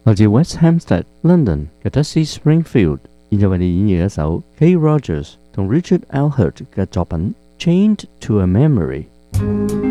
來自 West Hampstead、London 嘅 Dusty Springfield 現在為你演繹一首 Kay Rogers 同 Richard Alhert 嘅作品《Chained to a Memory》。